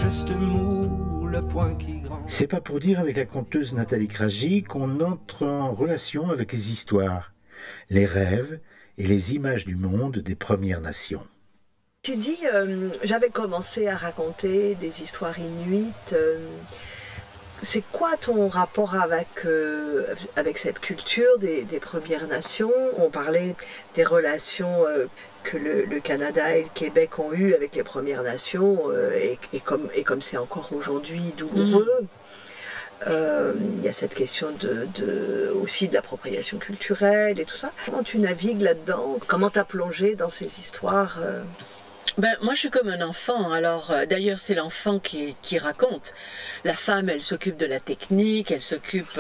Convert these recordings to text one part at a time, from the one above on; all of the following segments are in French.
geste mou, le poing qui gronde. C'est pas pour dire avec la conteuse Nathalie Krajci qu'on entre en relation avec les histoires, les rêves et les images du monde des Premières Nations. Tu dis, j'avais commencé à raconter des histoires inuites. C'est quoi ton rapport avec cette culture des Premières Nations? On parlait des relations que le Canada et le Québec ont eues avec les Premières Nations, et comme c'est encore aujourd'hui douloureux. Il y a cette question aussi de l'appropriation culturelle et tout ça. Comment tu navigues là-dedans? Comment tu as plongé dans ces histoires? Moi, je suis comme un enfant. Alors, d'ailleurs, c'est l'enfant qui raconte. La femme, elle s'occupe de la technique, elle s'occupe,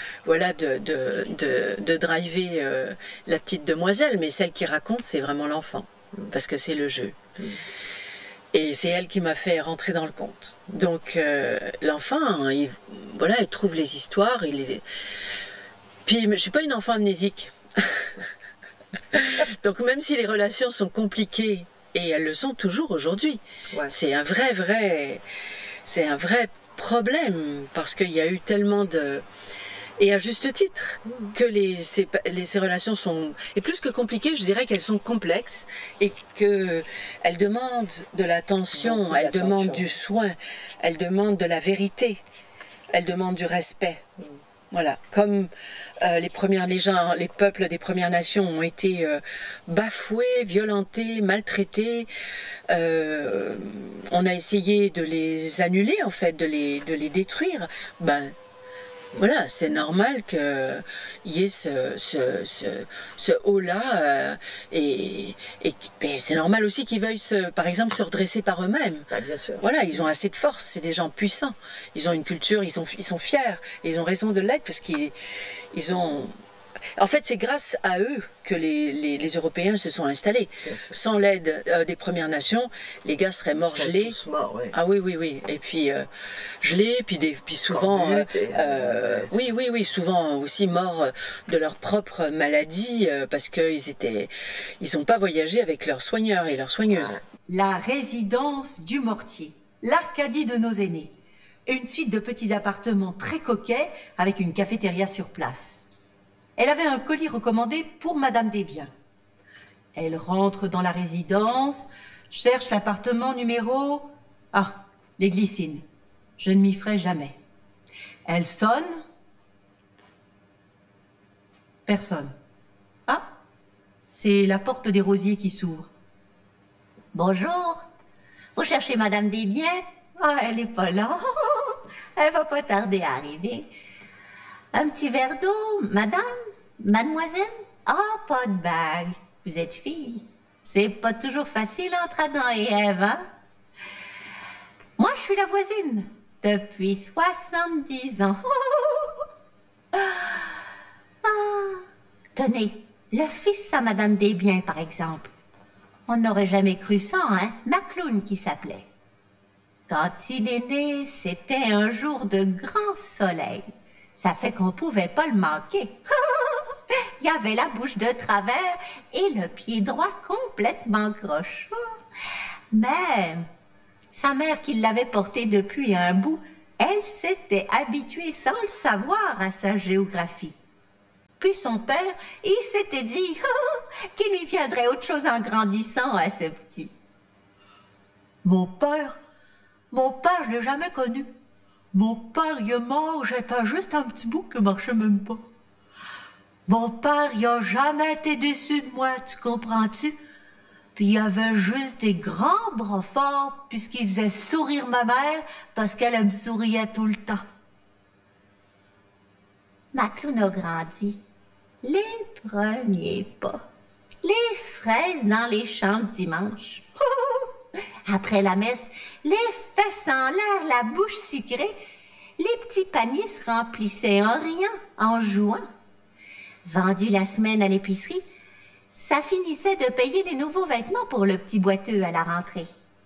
de driver la petite demoiselle. Mais celle qui raconte, c'est vraiment l'enfant, parce que c'est le jeu. Et c'est elle qui m'a fait rentrer dans le conte. Donc, l'enfant, il trouve les histoires. Puis, je suis pas une enfant amnésique. Donc, même si les relations sont compliquées, et elles le sont toujours aujourd'hui. Ouais. C'est un vrai problème, parce qu'il y a eu tellement de... Et à juste titre, que ces relations sont... Et plus que compliquées, je dirais qu'elles sont complexes, et qu'elles demandent de l'attention, elles demandent du soin, elles demandent de la vérité, elles demandent du respect. Voilà, comme les peuples des Premières Nations ont été bafoués, violentés, maltraités. On a essayé de les annuler, en fait, de les détruire. Voilà, c'est normal qu'il y ait ce haut-là, et c'est normal aussi qu'ils veuillent, par exemple, se redresser par eux-mêmes. Bien sûr. Voilà, ils ont assez de force, c'est des gens puissants. Ils ont une culture, ils sont fiers, et ils ont raison de l'être, parce qu'ils ont... En fait, c'est grâce à eux que les Européens se sont installés. Sans l'aide des Premières Nations, les gars seraient morts gelés. Tous morts, ouais. Ah oui. Et puis gelés, puis souvent, souvent aussi morts de leur propre maladie, parce qu'ils n'ont pas voyagé avec leurs soigneurs et leurs soigneuses. La résidence du Mortier, l'Arcadie de nos aînés. Une suite de petits appartements très coquets avec une cafétéria sur place. Elle avait un colis recommandé pour Madame Desbiens. Elle rentre dans la résidence, cherche l'appartement numéro... les glycines. Je ne m'y ferai jamais. Elle sonne. Personne. C'est la porte des rosiers qui s'ouvre. Bonjour. Vous cherchez Madame Desbiens? Elle n'est pas là. Elle va pas tarder à arriver. Un petit verre d'eau, madame? Mademoiselle? Pas de bague. Vous êtes fille. C'est pas toujours facile entre Adam et Ève, hein? Moi, je suis la voisine. Depuis 70 ans. Tenez, le fils à Madame Desbiens, par exemple. On n'aurait jamais cru ça, hein? Macloun qui s'appelait. Quand il est né, c'était un jour de grand soleil. Ça fait qu'on pouvait pas le manquer. Il y avait la bouche de travers et le pied droit complètement croche. Mais sa mère, qui l'avait porté depuis un bout, elle s'était habituée sans le savoir à sa géographie. Puis son père, il s'était dit qu'il lui viendrait autre chose en grandissant à ce petit. Mon père, je l'ai jamais connu. Mon père, il est mort, j'étais juste un petit bout qui marchait même pas. Mon père, il a jamais été déçu de moi, tu comprends-tu? Puis il avait juste des grands bras forts, puisqu'il faisait sourire ma mère, parce qu'elle me souriait tout le temps. Macloun a grandi. Les premiers pas. Les fraises dans les champs le dimanche. Après la messe, les fesses en l'air, la bouche sucrée, les petits paniers se remplissaient en riant, en jouant. Vendu la semaine à l'épicerie, ça finissait de payer les nouveaux vêtements pour le petit boiteux à la rentrée.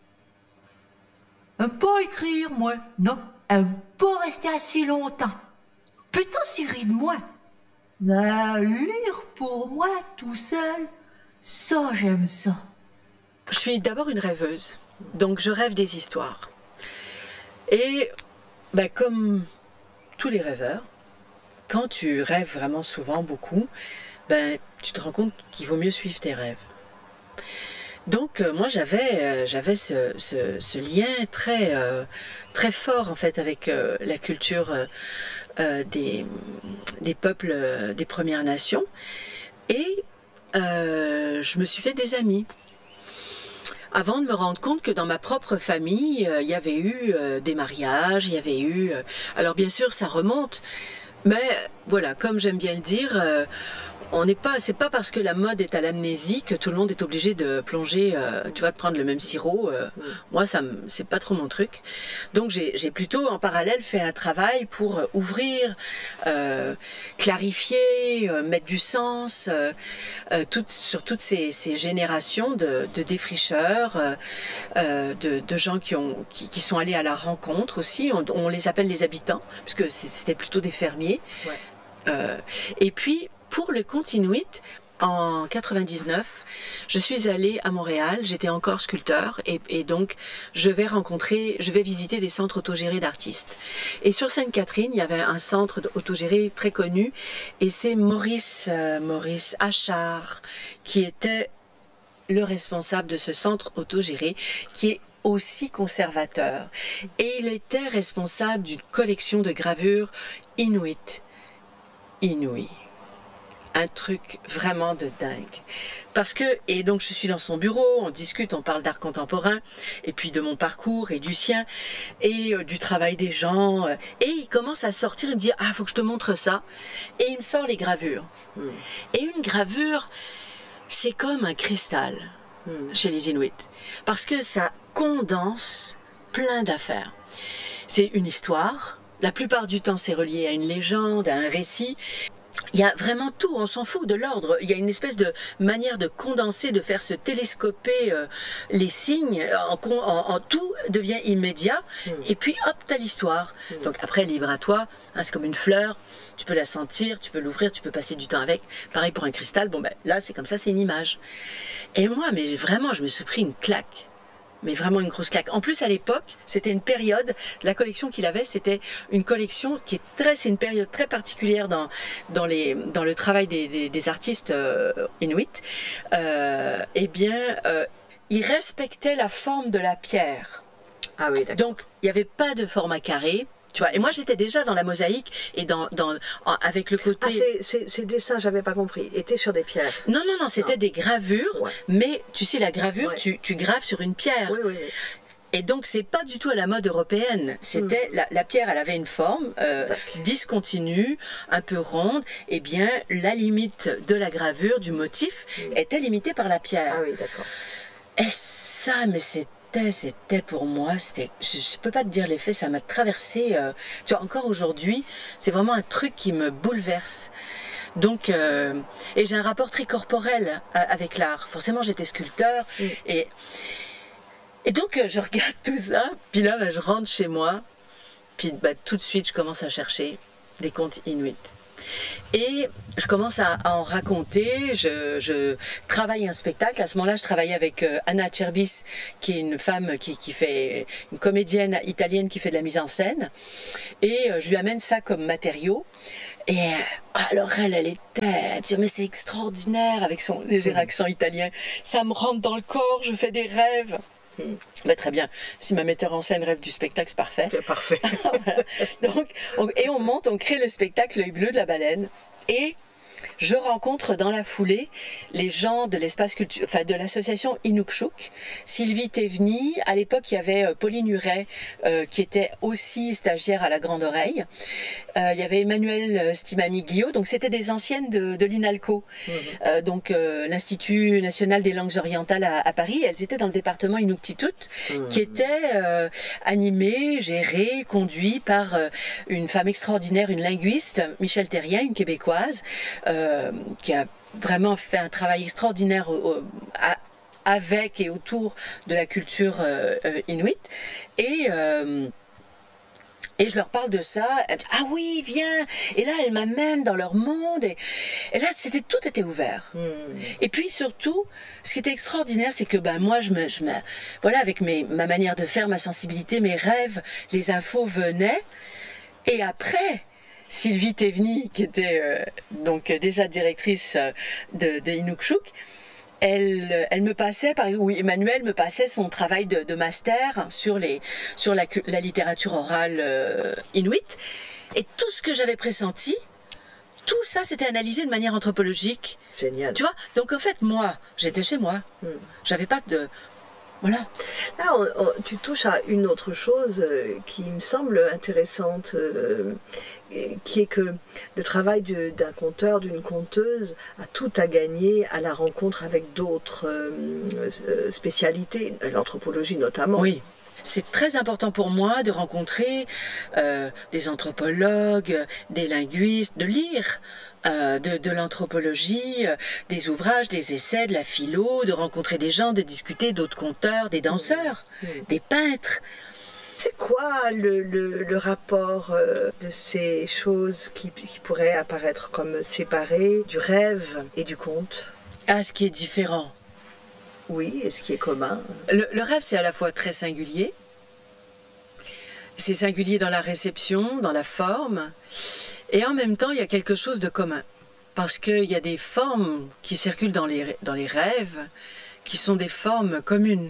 Aime pas écrire, moi. Non, aime pas rester assis longtemps. Plutôt s'il rit de moi. Mais lire pour moi tout seul, ça, j'aime ça. Je suis d'abord une rêveuse, donc je rêve des histoires. Et comme tous les rêveurs, quand tu rêves vraiment souvent beaucoup, tu te rends compte qu'il vaut mieux suivre tes rêves. Donc moi j'avais ce lien très fort en fait avec la culture des peuples des Premières Nations, et je me suis fait des amis. Avant de me rendre compte que dans ma propre famille, il y avait eu des mariages, il y avait eu... alors bien sûr ça remonte, mais voilà, comme j'aime bien le dire... c'est pas parce que la mode est à l'amnésie que tout le monde est obligé de plonger, de prendre le même sirop. Moi, c'est pas trop mon truc. Donc, j'ai plutôt en parallèle fait un travail pour ouvrir, clarifier, mettre du sens sur toutes ces générations de défricheurs, de gens qui sont allés à la rencontre aussi. On les appelle les habitants, puisque c'était plutôt des fermiers. Ouais. Et puis, pour le compte Inuit, en 99, je suis allée à Montréal, j'étais encore sculpteur, et donc je vais visiter des centres autogérés d'artistes. Et sur Sainte-Catherine, il y avait un centre autogéré très connu, et c'est Maurice Achard qui était le responsable de ce centre autogéré, qui est aussi conservateur. Et il était responsable d'une collection de gravures Inuit. Un truc vraiment de dingue. Et donc je suis dans son bureau, on discute, on parle d'art contemporain, et puis de mon parcours et du sien, et du travail des gens, et il commence à sortir, il me dit « Ah, faut que je te montre ça », et il me sort les gravures. Et une gravure, c'est comme un cristal chez les Inuits, parce que ça condense plein d'affaires. C'est une histoire, la plupart du temps c'est relié à une légende, à un récit. Il y a vraiment tout, on s'en fout de l'ordre. Il y a une espèce de manière de condenser, de faire se télescoper les signes, en tout devient immédiat, et puis hop, t'as l'histoire. Donc après, libre à toi, c'est comme une fleur, tu peux la sentir, tu peux l'ouvrir, tu peux passer du temps avec. Pareil pour un cristal, là c'est comme ça, c'est une image. Et moi, mais vraiment, je me suis pris une claque. Mais vraiment une grosse claque. En plus, à l'époque, c'était une période, la collection qu'il avait, c'était une collection c'est une période très particulière dans le travail des artistes inuits. Il respectait la forme de la pierre. Ah oui, d'accord. Donc, il n'y avait pas de format carré. Tu vois, et moi j'étais déjà dans la mosaïque et avec le côté... Ah, ces dessins, j'avais pas compris, étaient sur des pierres. Non, c'était des gravures, ouais. Mais tu sais, la gravure, ouais. tu graves sur une pierre. Oui. Et donc c'est pas du tout à la mode européenne. C'était la pierre, elle avait une forme discontinue, un peu ronde. Et bien la limite de la gravure, du motif, était limitée par la pierre. Ah oui, d'accord. Et ça, mais c'était pour moi, je peux pas te dire l'effet, ça m'a traversé, tu vois, encore aujourd'hui, c'est vraiment un truc qui me bouleverse. Donc, et j'ai un rapport très corporel avec l'art. Forcément, j'étais sculpteur, et donc je regarde tout ça, puis là, je rentre chez moi, puis tout de suite, je commence à chercher des contes inuits. Et je commence à en raconter, je travaille un spectacle. À ce moment-là, je travaillais avec Anna Cerbis, qui est une femme qui fait, une comédienne italienne qui fait de la mise en scène. Et je lui amène ça comme matériau. Et alors elle dit, mais c'est extraordinaire avec son léger accent italien. Ça me rentre dans le corps, je fais des rêves. Très bien, si ma metteur en scène rêve du spectacle, c'est parfait. C'est parfait. Voilà. Donc, on crée le spectacle L'œil bleu de la baleine, et je rencontre dans la foulée les gens de l'espace culture, de l'association Inukshuk, Sylvie Théveny. À l'époque, il y avait Pauline Huret qui était aussi stagiaire à la Grande Oreille. Il y avait Emmanuel Stimami-Guillot, donc c'était des anciennes de l'INALCO, donc l'Institut national des langues orientales à Paris. Elles étaient dans le département Inuktitut, qui était animé, géré, conduit par une femme extraordinaire, une linguiste, Michèle Terrien, une Québécoise, qui a vraiment fait un travail extraordinaire avec et autour de la culture inuit. Et Et je leur parle de ça, elle me dit, ah oui, viens. Et là, elle m'amène dans leur monde. Et là, tout était ouvert. Et puis surtout, ce qui était extraordinaire, c'est que moi, voilà, avec ma manière de faire, ma sensibilité, mes rêves, les infos venaient. Et après, Sylvie Théveny, qui était donc déjà directrice de Inukshuk, elle me passait, Emmanuel me passait son travail de master sur la littérature orale inuite. Et tout ce que j'avais pressenti, tout ça, c'était analysé de manière anthropologique. Génial. Tu vois? Donc en fait, moi, j'étais chez moi. J'avais pas de... Voilà. Là, tu touches à une autre chose qui me semble intéressante, qui est que le travail d'un conteur, d'une conteuse, a tout à gagner à la rencontre avec d'autres spécialités, l'anthropologie notamment. Oui. C'est très important pour moi de rencontrer des anthropologues, des linguistes, de lire de l'anthropologie, des ouvrages, des essais, de la philo, de rencontrer des gens, de discuter, d'autres conteurs, des danseurs, des peintres. C'est quoi le rapport de ces choses qui pourraient apparaître comme séparées du rêve et du conte? Ah, ce qui est différent. Oui, et ce qui est commun. Le rêve, c'est à la fois très singulier. C'est singulier dans la réception, dans la forme. Et en même temps, il y a quelque chose de commun. Parce qu'il y a des formes qui circulent dans les rêves qui sont des formes communes.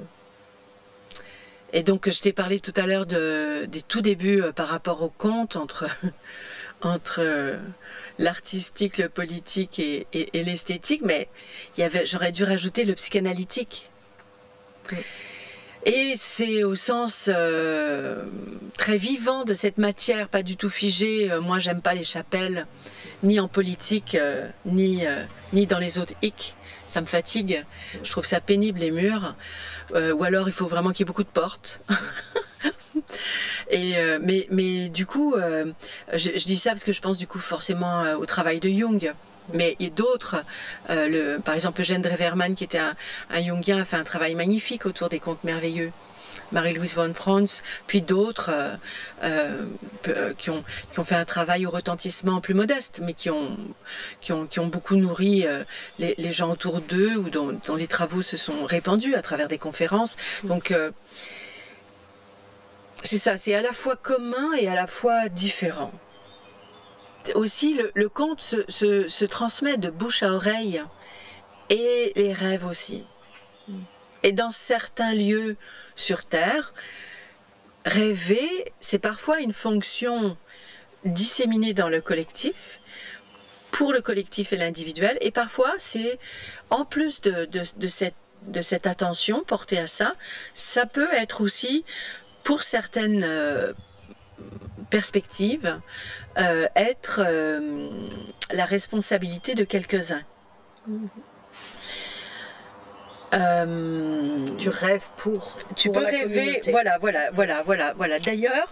Et donc, je t'ai parlé tout à l'heure des tout débuts par rapport au conte entre l'artistique, le politique et l'esthétique, mais j'aurais dû rajouter le psychanalytique. Et c'est au sens très vivant de cette matière, pas du tout figée. Moi, j'aime pas les chapelles, ni en politique, ni dans les autres hic. Ça me fatigue. Je trouve ça pénible, les murs. Ou alors, il faut vraiment qu'il y ait beaucoup de portes. Mais du coup, je dis ça parce que je pense du coup forcément au travail de Jung. Mais il y a d'autres, par exemple Eugène Drewermann, qui était un Jungien, a fait un travail magnifique autour des contes merveilleux. Marie-Louise von Franz, puis d'autres qui ont fait un travail au retentissement plus modeste, mais qui ont beaucoup nourri les gens autour d'eux, ou dont les travaux se sont répandus à travers des conférences. Donc c'est ça, c'est à la fois commun et à la fois différent. Aussi, le conte se transmet de bouche à oreille, et les rêves aussi. Et dans certains lieux sur Terre, rêver, c'est parfois une fonction disséminée dans le collectif, pour le collectif et l'individuel, et parfois c'est, en plus de cette attention portée à ça, ça peut être aussi, pour certaines perspectives, être la responsabilité de quelques-uns. Tu rêves pour tu peux la rêver, communauté. voilà. D'ailleurs,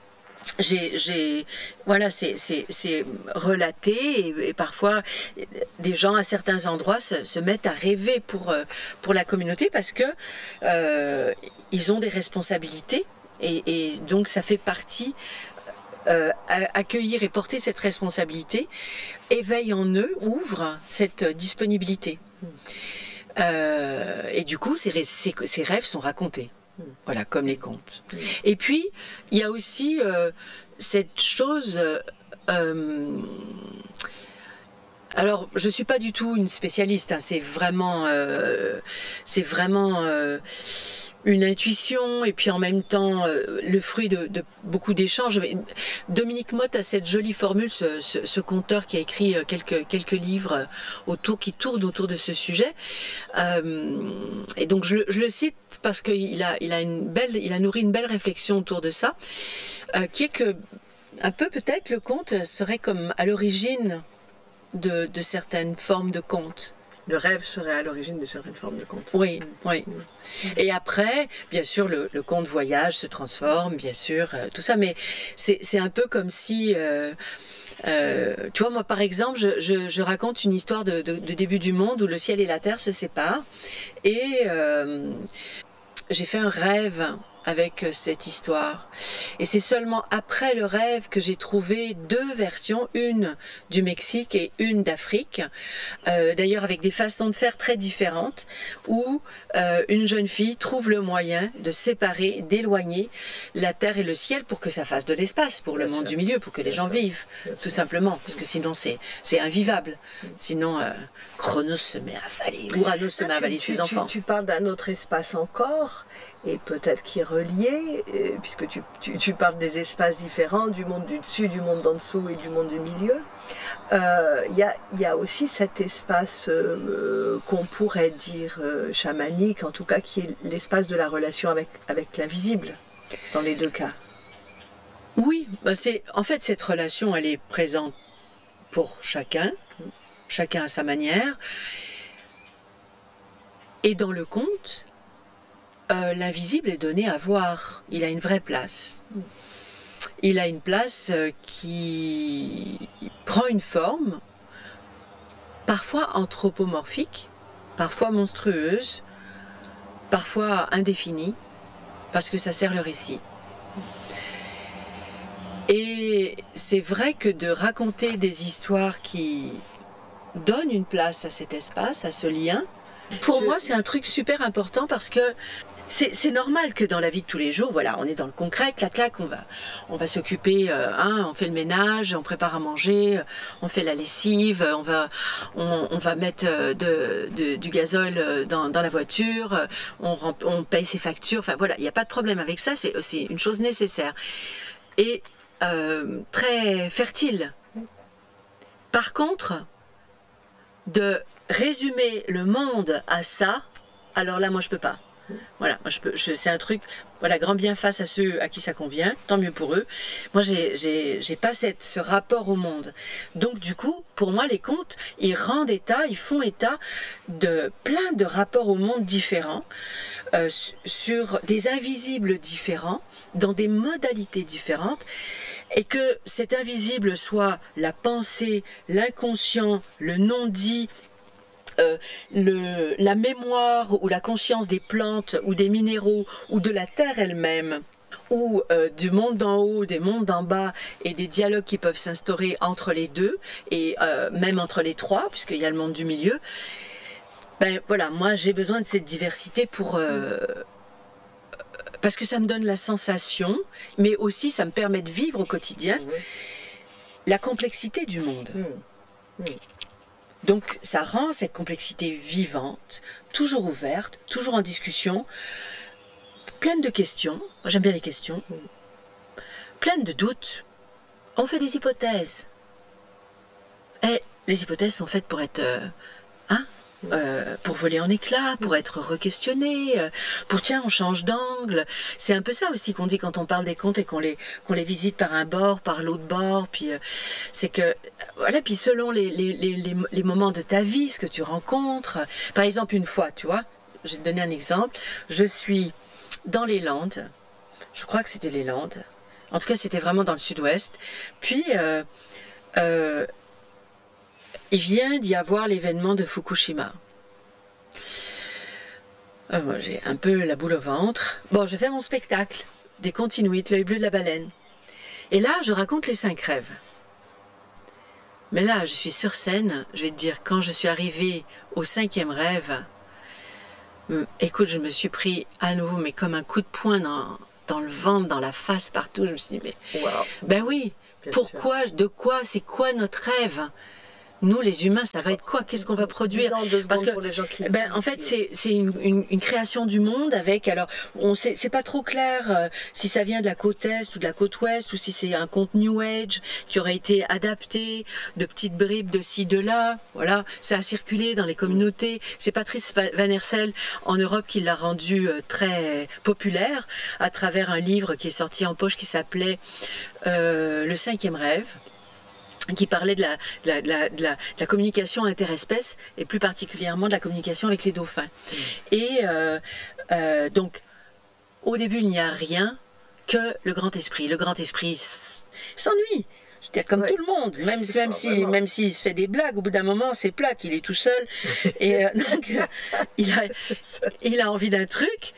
c'est relaté, et parfois des gens à certains endroits se mettent à rêver pour la communauté, parce que ils ont des responsabilités, et donc ça fait partie. Accueillir et porter cette responsabilité éveille en eux, ouvre cette disponibilité. Et du coup, ces rêves sont racontés, voilà, comme les contes. Et puis, il y a aussi cette chose... alors, je ne suis pas du tout une spécialiste, hein, c'est vraiment une intuition, et puis en même temps le fruit de beaucoup d'échanges. Dominique Motte a cette jolie formule, ce conteur qui a écrit quelques livres qui tournent autour de ce sujet, et donc je le cite parce qu'il a nourri une belle réflexion autour de ça, qui est que un peu peut-être le conte serait comme à l'origine de certaines formes de contes. Le rêve serait à l'origine de certaines formes de conte. Oui. Et après, bien sûr, le conte voyage se transforme, bien sûr, tout ça, mais c'est un peu comme si... tu vois, moi, par exemple, je raconte une histoire de début du monde où le ciel et la terre se séparent, et j'ai fait un rêve avec cette histoire. Et c'est seulement après le rêve que j'ai trouvé 2 versions, une du Mexique et une d'Afrique, d'ailleurs avec des façons de faire très différentes, où une jeune fille trouve le moyen de séparer, d'éloigner la terre et le ciel pour que ça fasse de l'espace pour le monde du milieu, pour que les gens vivent, tout simplement, parce que sinon c'est invivable. Sinon, Chronos se met à avaler, Ouranos se met à avaler ses enfants. Tu parles d'un autre espace encore, et peut-être qui est relié, puisque tu parles des espaces différents, du monde du dessus, du monde d'en dessous et du monde du milieu. Il y a aussi cet espace qu'on pourrait dire chamanique, en tout cas qui est l'espace de la relation avec l'invisible, dans les 2 cas. Oui, en fait cette relation elle est présente pour chacun à sa manière. Et dans le conte, l'invisible est donné à voir. Il a une vraie place. Il a une place qui prend une forme, parfois anthropomorphique, parfois monstrueuse, parfois indéfinie, parce que ça sert le récit. Et c'est vrai que de raconter des histoires qui donnent une place à cet espace, à ce lien, pour moi c'est un truc super important parce que c'est normal que dans la vie de tous les jours, voilà, on est dans le concret, clac, on va s'occuper, on fait le ménage, on prépare à manger, on fait la lessive, on va mettre du gazole dans la voiture, on paye ses factures, enfin voilà, il n'y a pas de problème avec ça, c'est une chose nécessaire et très fertile. Par contre, de résumer le monde à ça, alors là, moi je peux pas. Voilà, moi c'est un truc, voilà, grand bien face à ceux à qui ça convient, tant mieux pour eux. Moi, j'ai pas ce rapport au monde. Donc, du coup, pour moi, les contes, ils font état de plein de rapports au monde différents, sur des invisibles différents, dans des modalités différentes, et que cet invisible soit la pensée, l'inconscient, le non-dit, la mémoire ou la conscience des plantes ou des minéraux ou de la terre elle-même, ou du monde d'en haut, des mondes d'en bas, et des dialogues qui peuvent s'instaurer entre les deux, et même entre les 3, puisqu'il y a le monde du milieu. Ben voilà, moi j'ai besoin de cette diversité parce que ça me donne la sensation, mais aussi ça me permet de vivre au quotidien la complexité du monde. Donc ça rend cette complexité vivante, toujours ouverte, toujours en discussion, pleine de questions. Moi j'aime bien les questions. Pleine de doutes. On fait des hypothèses. Et les hypothèses sont faites pour être... pour voler en éclats, pour être re-questionné, pour tiens on change d'angle. C'est un peu ça aussi qu'on dit quand on parle des contes et qu'on les visite par un bord, par l'autre bord, puis c'est que voilà, puis selon les moments de ta vie, ce que tu rencontres. Par exemple une fois, tu vois, je vais te donner un exemple, je suis dans les Landes, je crois que c'était les Landes, en tout cas c'était vraiment dans le sud-ouest, puis il vient d'y avoir l'événement de Fukushima. Moi, j'ai un peu la boule au ventre. Bon, je fais mon spectacle, des continuites, l'œil bleu de la baleine. Et là, je raconte les 5 rêves. Mais là, je suis sur scène, je vais te dire, quand je suis arrivée au 5e rêve, écoute, je me suis pris à nouveau, mais comme un coup de poing dans le ventre, dans la face, partout. Je me suis dit, mais ben oui, pourquoi, de quoi, c'est quoi notre rêve ? Nous, les humains, ça va être quoi? Qu'est-ce qu'on va produire? Parce que, en fait, c'est une création du monde avec. Alors, c'est pas trop clair si ça vient de la côte est ou de la côte ouest, ou si c'est un conte New Age qui aurait été adapté de petites bribes de ci, de là. Voilà, ça a circulé dans les communautés. C'est Patrice Van Hersel en Europe qui l'a rendu très populaire à travers un livre qui est sorti en poche qui s'appelait Le 5e rêve, qui parlait de la communication interespèces et plus particulièrement de la communication avec les dauphins. Et donc, au début, il n'y a rien que le grand esprit. Le grand esprit s'ennuie. Je veux dire, comme tout le monde, même s'il se fait des blagues, au bout d'un moment, c'est plate, il est tout seul. Et donc, il a envie d'un truc.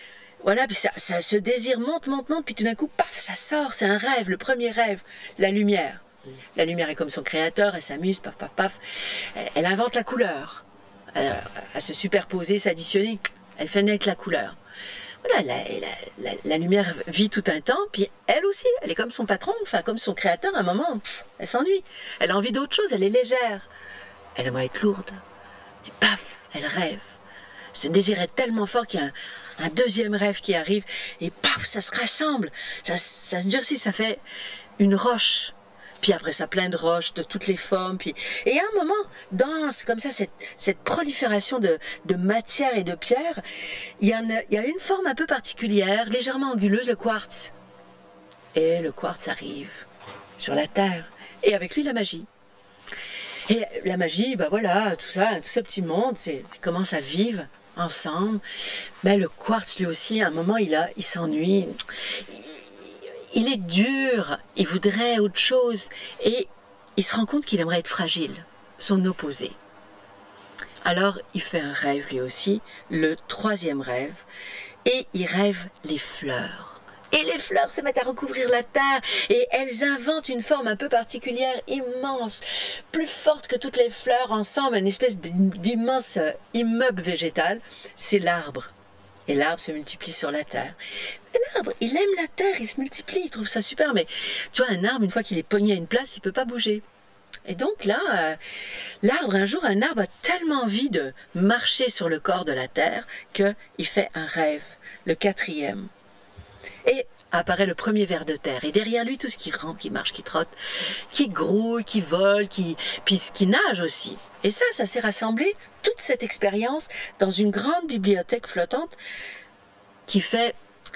Voilà, puis ce désir monte, puis tout d'un coup, paf, ça sort, c'est un rêve, le premier rêve, la lumière. La lumière est comme son créateur, elle s'amuse, paf, paf, paf. Elle invente la couleur. À se superposer, s'additionner, elle fait naître la couleur. Voilà, la lumière vit tout un temps, puis elle aussi, elle est comme son patron, enfin comme son créateur, à un moment, elle s'ennuie. Elle a envie d'autre chose, elle est légère. Elle aimerait être lourde. Et paf, elle rêve. Ce désir est tellement fort qu'il y a un deuxième rêve qui arrive, et paf, ça se rassemble, ça se durcit, ça fait une roche. Puis après ça, plein de roches de toutes les formes. Et à un moment, dans comme ça, cette prolifération de matière et de pierre, il y a une forme un peu particulière, légèrement anguleuse, le quartz. Et le quartz arrive sur la terre. Et avec lui, la magie. Et la magie, ben voilà, tout ça, tout ce petit monde, ils commencent à vivre ensemble. Ben, le quartz, lui aussi, à un moment, il s'ennuie. Il est dur, il voudrait autre chose, et il se rend compte qu'il aimerait être fragile, son opposé. Alors, il fait un rêve lui aussi, le troisième rêve, et il rêve les fleurs. Et les fleurs se mettent à recouvrir la terre, et elles inventent une forme un peu particulière, immense, plus forte que toutes les fleurs ensemble, une espèce d'immense immeuble végétal, c'est l'arbre. Et l'arbre se multiplie sur la terre. Et l'arbre, il aime la terre, il se multiplie, il trouve ça super. Mais tu vois, un arbre, une fois qu'il est pogné à une place, il ne peut pas bouger. Et donc là, l'arbre, un jour, un arbre a tellement envie de marcher sur le corps de la terre qu'il fait un rêve, le quatrième. Et apparaît le premier ver de terre. Et derrière lui, tout ce qui rampe, qui marche, qui trotte, qui grouille, qui vole, qui nage aussi. Et ça s'est rassemblé, toute cette expérience, dans une grande bibliothèque flottante qui fait...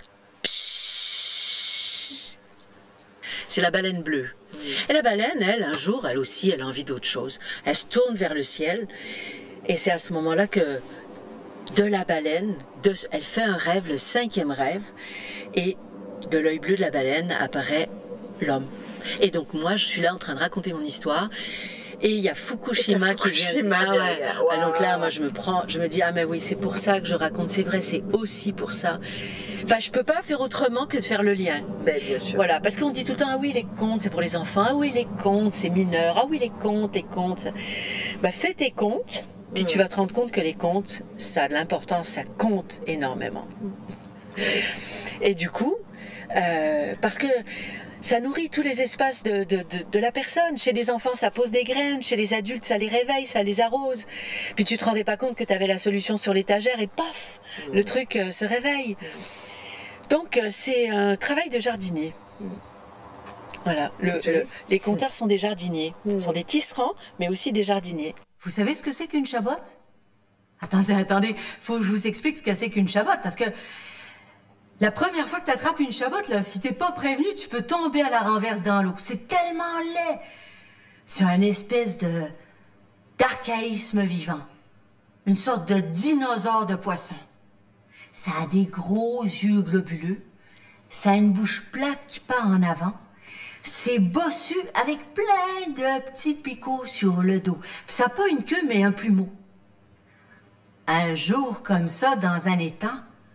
Pshhh. C'est la baleine bleue. Et la baleine, elle, un jour, elle aussi, elle a envie d'autre chose. Elle se tourne vers le ciel. Et c'est à ce moment-là que, de la baleine, elle fait un rêve, le cinquième rêve. Et de l'œil bleu de la baleine apparaît l'homme. Et donc moi, je suis là en train de raconter mon histoire. Et il y a Fukushima qui vient. Wow. Donc là, moi, je me dis, ah mais oui, c'est pour ça que je raconte. C'est vrai, c'est aussi pour ça. Enfin, je peux pas faire autrement que de faire le lien. Mais bien sûr. Voilà, parce qu'on dit tout le temps, ah oui, les contes, c'est pour les enfants. Ah oui, les contes, c'est mineur. Ah oui, les contes. Bah, fais tes contes, puis tu vas te rendre compte que les contes, ça a de l'importance, ça compte énormément. Et du coup, parce que ça nourrit tous les espaces de la personne. Chez les enfants, ça pose des graines. Chez les adultes, ça les réveille, ça les arrose. Puis tu te rendais pas compte que tu avais la solution sur l'étagère et paf, le truc se réveille. Donc, c'est un travail de jardinier. Voilà, les conteurs sont des jardiniers. Sont des tisserands, mais aussi des jardiniers. Vous savez ce que c'est qu'une chabotte? Attendez, faut que je vous explique ce que c'est qu'une chabotte, parce que la première fois que tu attrapes une chabotte, là, si t'es pas prévenu, tu peux tomber à la renverse dans l'eau. C'est tellement laid. C'est un espèce d'archaïsme vivant. Une sorte de dinosaure de poisson. Ça a des gros yeux globuleux. Ça a une bouche plate qui part en avant. C'est bossu avec plein de petits picots sur le dos. Puis ça n'a pas une queue, mais un plumeau. Un jour comme ça, dans un étang,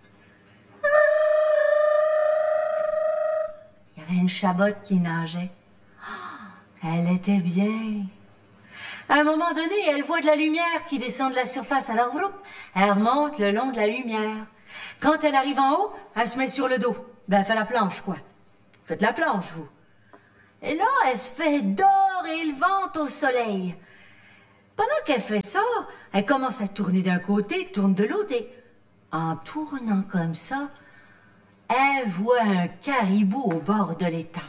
il y avait une chabotte qui nageait. Elle était bien. À un moment donné, elle voit de la lumière qui descend de la surface. Alors, elle remonte le long de la lumière. Quand elle arrive en haut, elle se met sur le dos. Ben, elle fait la planche, quoi. Faites la planche, vous. Et là, elle se fait d'or et le ventre au soleil. Pendant qu'elle fait ça, elle commence à tourner d'un côté, tourne de l'autre, et en tournant comme ça, elle voit un caribou au bord de l'étang.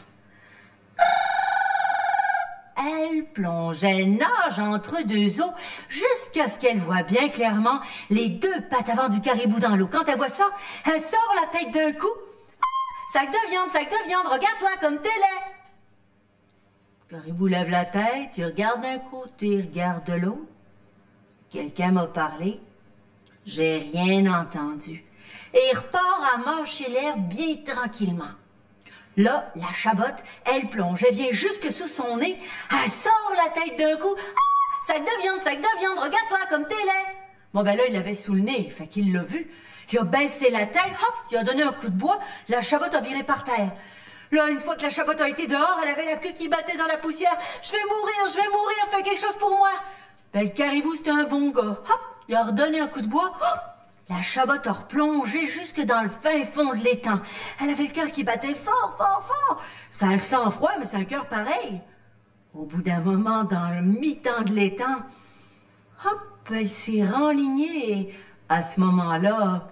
Elle plonge, elle nage entre deux eaux jusqu'à ce qu'elle voit bien clairement les deux pattes avant du caribou dans l'eau. Quand elle voit ça, elle sort la tête d'un coup. Ah, sac de viande, regarde-toi comme t'es laid. Le caribou lève la tête, il regarde d'un côté, il regarde de l'autre. Quelqu'un m'a parlé, j'ai rien entendu. Et il repart à mâcher l'air bien tranquillement. Là, la chabotte, elle plonge, elle vient jusque sous son nez, elle sort la tête d'un coup. Ah, sac de viande, regarde-toi comme t'es laid. Bon ben là, il l'avait sous le nez, fait qu'il l'a vu. Il a baissé la tête, hop, il a donné un coup de bois, la chabotte a viré par terre. Là, une fois que la chabotte a été dehors, elle avait la queue qui battait dans la poussière. Je vais mourir, fais quelque chose pour moi. Ben, le caribou, c'était un bon gars. Hop, il a redonné un coup de bois, hop, la chabotte a replongé jusque dans le fin fond de l'étang. Elle avait le cœur qui battait fort, fort, fort. Ça a le sang froid, mais c'est un cœur pareil. Au bout d'un moment, dans le mi-temps de l'étang, hop, elle s'est renlignée et, à ce moment-là,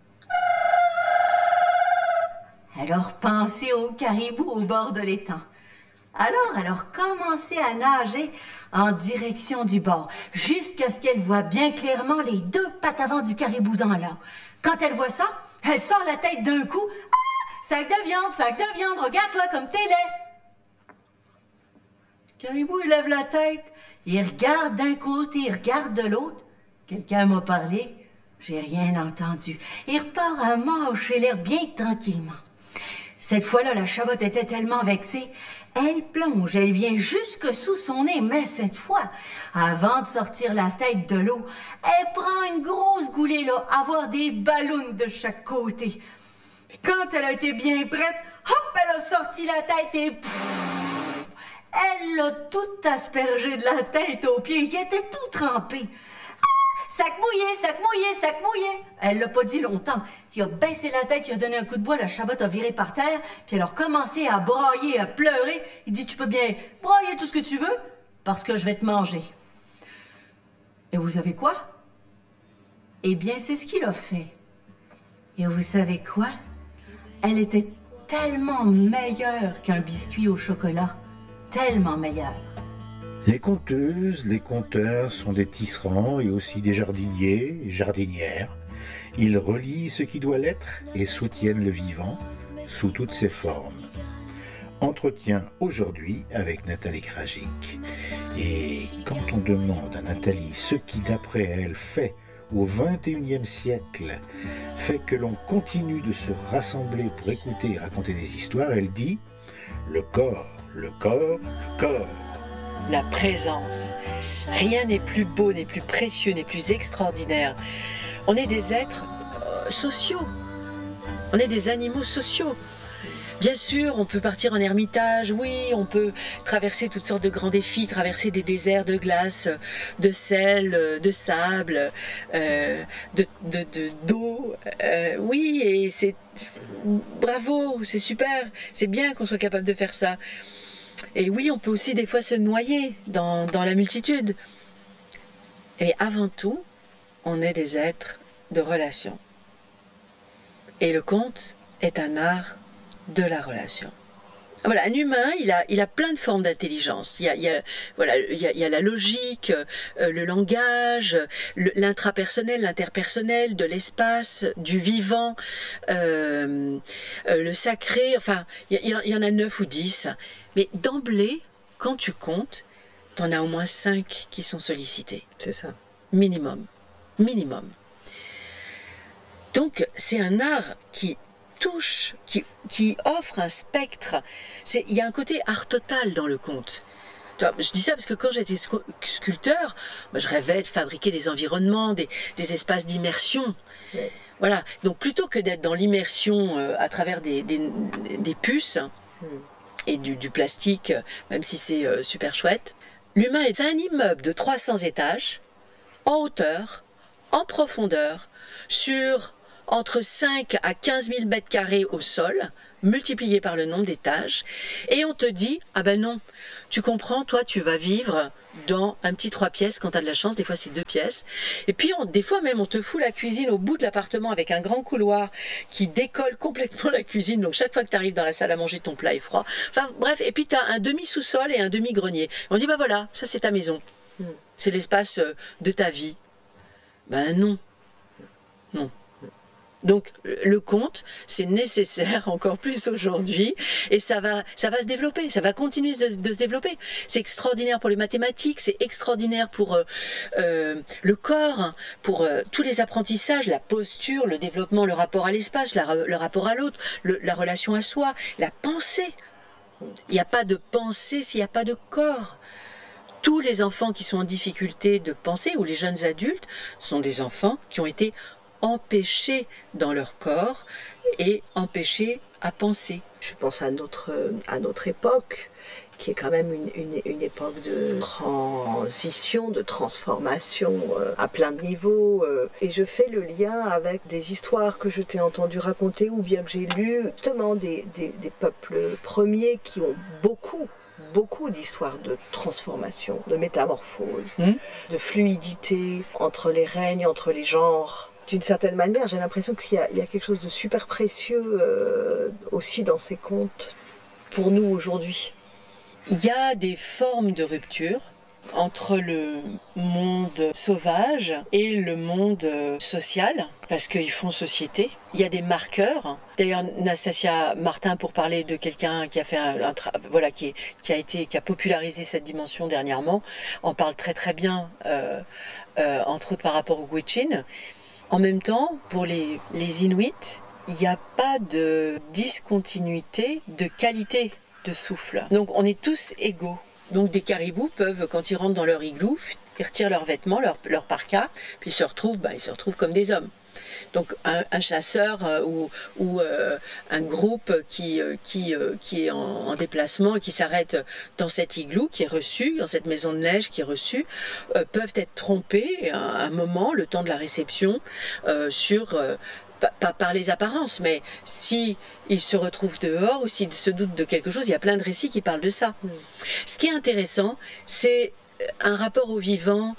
elle a repensé au caribou au bord de l'étang. Alors, elle a recommencé à nager en direction du bord, jusqu'à ce qu'elle voit bien clairement les deux pattes avant du caribou dans l'eau. Quand elle voit ça, elle sort la tête d'un coup. Ah! Sac de viande, regarde-toi comme t'es laid. Caribou, il lève la tête, il regarde d'un côté, il regarde de l'autre. Quelqu'un m'a parlé, j'ai rien entendu. Il repart à mâcher l'air bien tranquillement. Cette fois-là, la chabotte était tellement vexée, elle plonge, elle vient jusque sous son nez, mais cette fois, avant de sortir la tête de l'eau, elle prend une grosse goulée, là, à avoir des ballons de chaque côté. Puis quand elle a été bien prête, hop, elle a sorti la tête et pfff, elle l'a tout aspergé de la tête aux pieds, qui était tout trempé. Sac mouillé. Elle l'a pas dit longtemps. Il a baissé la tête, il a donné un coup de bois, la chabotte a viré par terre, puis elle a recommencé à brailler, à pleurer. Il dit, tu peux bien brailler tout ce que tu veux, parce que je vais te manger. Et vous savez quoi? Eh bien, c'est ce qu'il a fait. Et vous savez quoi? Elle était tellement meilleure qu'un biscuit au chocolat. Tellement meilleure. Les conteuses, les conteurs sont des tisserands et aussi des jardiniers et jardinières. Ils relient ce qui doit l'être et soutiennent le vivant sous toutes ses formes. Entretien aujourd'hui avec Nathalie Krajicek. Et quand on demande à Nathalie ce qui d'après elle fait au XXIe siècle fait que l'on continue de se rassembler pour écouter et raconter des histoires, elle dit « le corps, le corps, le corps ». La présence. Rien n'est plus beau, n'est plus précieux, n'est plus extraordinaire. On est des êtres sociaux. On est des animaux sociaux. Bien sûr, on peut partir en ermitage, oui, on peut traverser toutes sortes de grands défis, traverser des déserts de glace, de sel, de sable, d'eau. Oui, et c'est bravo, c'est super, c'est bien qu'on soit capable de faire ça. Et oui, on peut aussi des fois se noyer dans la multitude. Et avant tout, on est des êtres de relation. Et le conte est un art de la relation. Voilà, un humain, il a plein de formes d'intelligence. Il y a la logique, le langage, l'intrapersonnel, l'interpersonnel, de l'espace, du vivant, le sacré. Enfin, il y en a 9 ou 10. Mais d'emblée, quand tu comptes, t'en as au moins 5 qui sont sollicités. C'est ça. Minimum. Donc, c'est un art qui touche, qui offre un spectre. Il y a un côté art total dans le conte. Je dis ça parce que quand j'étais sculpteur, je rêvais de fabriquer des environnements, des espaces d'immersion. Ouais. Voilà. Donc plutôt que d'être dans l'immersion à travers des puces et du plastique, même si c'est super chouette, l'humain est un immeuble de 300 étages, en hauteur, en profondeur, sur entre 5 à 15 000 mètres carrés au sol, multiplié par le nombre d'étages, et on te dit, ah ben non, tu comprends, toi tu vas vivre dans un petit 3 pièces quand tu as de la chance, des fois c'est 2 pièces, et puis des fois même on te fout la cuisine au bout de l'appartement avec un grand couloir qui décolle complètement la cuisine, donc chaque fois que tu arrives dans la salle à manger, ton plat est froid, enfin bref, et puis tu as un demi-sous-sol et un demi-grenier. On dit, ben voilà, ça c'est ta maison, c'est l'espace de ta vie. Ben non. Donc le conte, c'est nécessaire encore plus aujourd'hui et ça va se développer, ça va continuer de se développer. C'est extraordinaire pour les mathématiques, c'est extraordinaire pour le corps, pour tous les apprentissages, la posture, le développement, le rapport à l'espace, le rapport à l'autre, la relation à soi, la pensée. Il n'y a pas de pensée s'il n'y a pas de corps. Tous les enfants qui sont en difficulté de penser ou les jeunes adultes sont des enfants qui ont été empêchés dans leur corps et empêchés à penser. Je pense à notre époque, qui est quand même une époque de transition, de transformation à plein de niveaux. Et je fais le lien avec des histoires que je t'ai entendu raconter ou bien que j'ai lues, justement des peuples premiers qui ont beaucoup d'histoires de transformation, de métamorphose, de fluidité entre les règnes, entre les genres. D'une certaine manière, j'ai l'impression qu'il y a quelque chose de super précieux aussi dans ces contes pour nous aujourd'hui. Il y a des formes de rupture entre le monde sauvage et le monde social, parce qu'ils font société. Il y a des marqueurs. D'ailleurs, Nastasia Martin, pour parler de quelqu'un qui a fait qui a popularisé cette dimension dernièrement, en parle très très bien, entre autres par rapport au Gwich'in. En même temps, pour les Inuits, il n'y a pas de discontinuité de qualité de souffle. Donc on est tous égaux. Donc des caribous peuvent, quand ils rentrent dans leur igloo, ils retirent leurs vêtements, leur parka, puis ils se retrouvent comme des hommes. Donc un chasseur ou un groupe qui est en déplacement et qui s'arrête dans cet igloo qui est reçu, dans cette maison de neige qui est reçue, peuvent être trompés à un moment, le temps de la réception, pas par les apparences, mais si ils se retrouvent dehors ou s'ils se doutent de quelque chose, il y a plein de récits qui parlent de ça. Ce qui est intéressant, c'est un rapport au vivant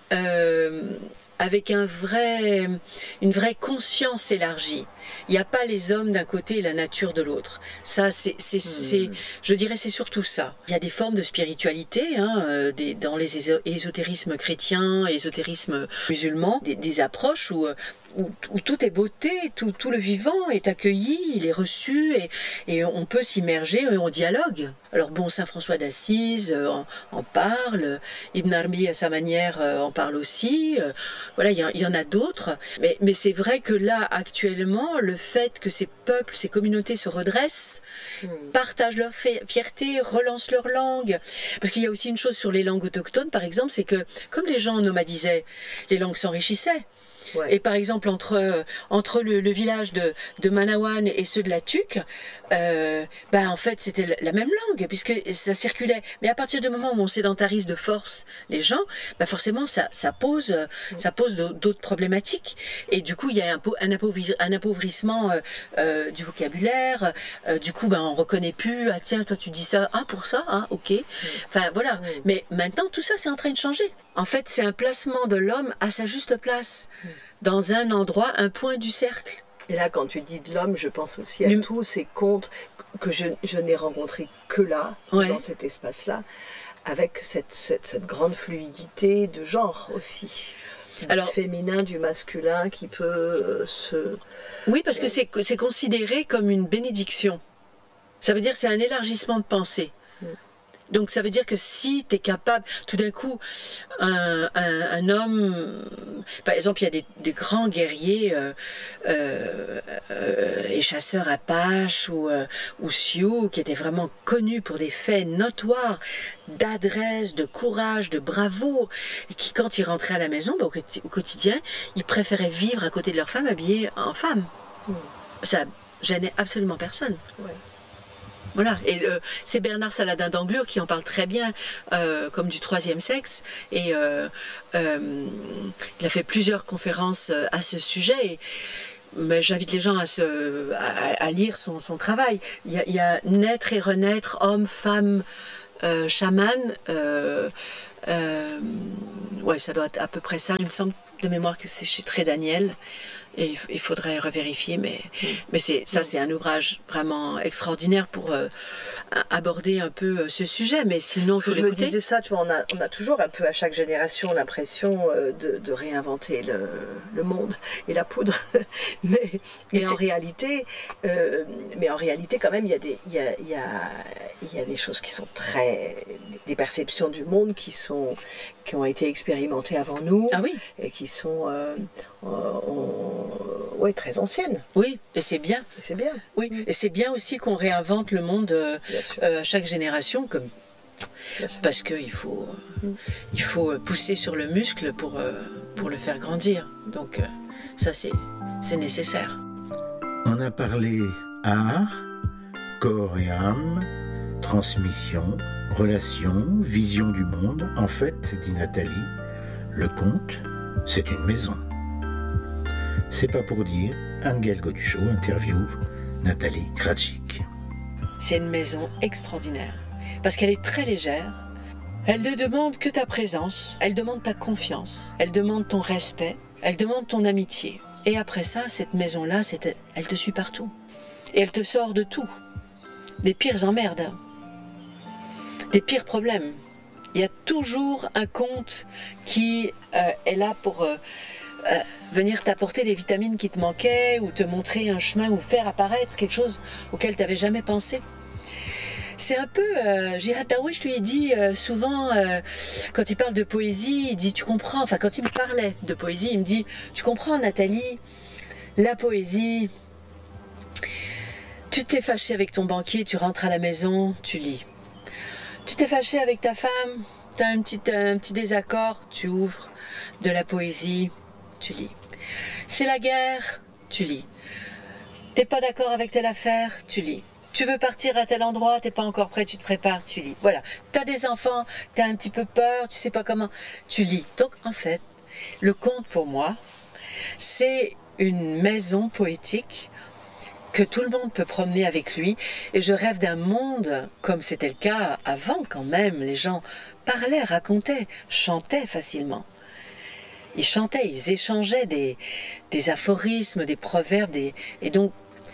avec une vraie conscience élargie. Il n'y a pas les hommes d'un côté et la nature de l'autre. Ça, je dirais, c'est surtout ça. Il y a des formes de spiritualité dans les ésotérismes chrétiens, ésotérismes musulmans, des approches où tout est beauté, tout le vivant est accueilli, il est reçu et on peut s'immerger et on dialogue. Alors bon, Saint François d'Assise en parle, Ibn Arabi à sa manière en parle aussi. Voilà, il y en a d'autres. Mais c'est vrai que là, actuellement, le fait que ces peuples, ces communautés se redressent, partagent leur fierté, relancent leur langue. Parce qu'il y a aussi une chose sur les langues autochtones, par exemple, c'est que comme les gens nomadisaient, les langues s'enrichissaient. Ouais. Et par exemple, entre le village de Manawan et ceux de la Tuque, en fait, c'était la même langue, puisque ça circulait. Mais à partir du moment où on sédentarise de force les gens, forcément, ça pose d'autres problématiques. Et du coup, il y a un appauvrissement du vocabulaire. Du coup, on reconnaît plus. Ah tiens, toi tu dis ça. Ah pour ça. Ah ok. Enfin voilà. Mais maintenant, tout ça, c'est en train de changer. En fait, c'est un placement de l'homme à sa juste place, dans un endroit, un point du cercle. Et là, quand tu dis de l'homme, je pense aussi à tous ces contes que je n'ai rencontrés que là, dans cet espace-là, avec cette grande fluidité de genre aussi. Du féminin, du masculin qui peut se... Oui, parce que c'est considéré comme une bénédiction. Ça veut dire que c'est un élargissement de pensée. Donc ça veut dire que si tu es capable, tout d'un coup, un homme, par exemple, il y a des grands guerriers et chasseurs Apaches ou Sioux qui étaient vraiment connus pour des faits notoires d'adresse, de courage, de bravoure, et qui quand ils rentraient à la maison, au quotidien, ils préféraient vivre à côté de leur femme habillée en femme. Ça gênait absolument personne. Ouais. Voilà, et c'est Bernard Saladin d'Anglure qui en parle très bien, comme du troisième sexe, et il a fait plusieurs conférences à ce sujet, mais j'invite les gens à lire son travail. Il y a Naître et renaître, homme, femme, chaman, ça doit être à peu près ça, il me semble de mémoire que c'est chez Très Daniel. Et il faudrait revérifier, mais c'est un ouvrage vraiment extraordinaire pour aborder un peu ce sujet, mais sinon il faut l'écouter. Je me disais ça, tu vois, on a toujours un peu à chaque génération l'impression de réinventer le monde et la poudre, mais en réalité quand même il y a des choses qui sont des perceptions du monde qui ont été expérimentées avant nous, et qui sont très anciennes. Oui, et c'est bien. Oui, et c'est bien aussi qu'on réinvente le monde à chaque génération, parce qu'il faut pousser sur le muscle pour le faire grandir. Donc ça c'est c'est nécessaire. On a parlé art, corps et âme, transmission, relation, vision du monde. En fait, dit Nathalie, le conte, c'est une maison. C'est pas pour dire, Anne-Gaëlle Goduchot interview Nathalie Krajcik. C'est une maison extraordinaire, parce qu'elle est très légère. Elle ne demande que ta présence, elle demande ta confiance, elle demande ton respect, elle demande ton amitié. Et après ça, cette maison-là, elle te suit partout. Et elle te sort de tout. Des pires emmerdes, des pires problèmes. Il y a toujours un conte qui est là pour venir t'apporter les vitamines qui te manquaient, ou te montrer un chemin, ou faire apparaître quelque chose auquel tu n'avais jamais pensé. C'est un peu, J'irai Taoué, je lui dis souvent, quand il parle de poésie, il dit, tu comprends, enfin quand il me parlait de poésie, il me dit, tu comprends Nathalie, la poésie, tu t'es fâché avec ton banquier, tu rentres à la maison, tu lis. Tu t'es fâché avec ta femme, tu as un petit désaccord, tu ouvres de la poésie, tu lis. C'est la guerre, tu lis. T'es pas d'accord avec telle affaire, tu lis. Tu veux partir à tel endroit, t'es pas encore prêt, tu te prépares, tu lis. Voilà. T'as des enfants, t'as un petit peu peur, tu sais pas comment, tu lis. Donc en fait, le conte pour moi, c'est une maison poétique que tout le monde peut promener avec lui. Et je rêve d'un monde comme c'était le cas avant quand même. Les gens parlaient, racontaient, chantaient facilement. Ils chantaient, ils échangeaient des aphorismes, des proverbes, et donc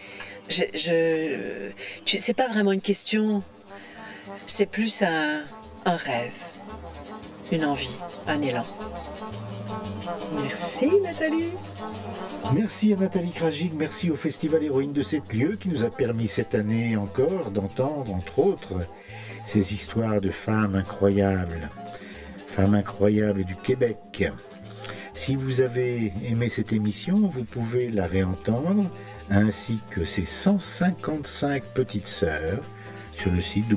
c'est pas vraiment une question, c'est plus un rêve, une envie, un élan. Merci Nathalie. Merci à Nathalie Krajcik, merci au Festival Héroïne de 7 lieux qui nous a permis cette année encore d'entendre, entre autres, ces histoires de femmes incroyables du Québec. Si vous avez aimé cette émission, vous pouvez la réentendre, ainsi que ses 155 petites sœurs, sur le site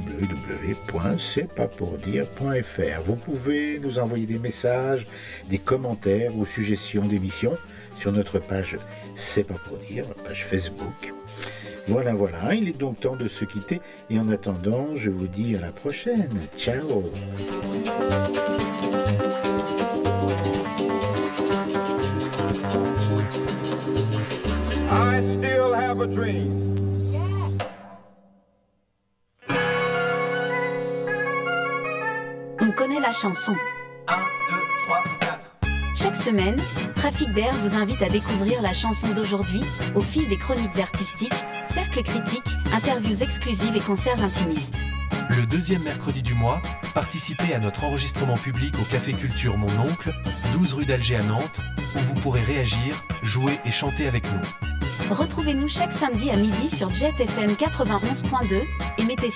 www.c'estpaspourdire.fr. Vous pouvez nous envoyer des messages, des commentaires ou suggestions d'émissions sur notre page C'est pas pour dire, page Facebook. Voilà, il est donc temps de se quitter, et en attendant, je vous dis à la prochaine. Ciao. I still have a dream. On connaît la chanson. 1, 2, 3, 4. Chaque semaine, Trafic d'Air vous invite à découvrir la chanson d'aujourd'hui au fil des chroniques artistiques, cercles critiques, interviews exclusives et concerts intimistes. Le deuxième mercredi du mois, participez à notre enregistrement public au Café Culture Mon Oncle, 12 rue d'Alger à Nantes, où vous pourrez réagir, jouer et chanter avec nous. Retrouvez-nous chaque samedi à midi sur Jet FM 91.2 et mettez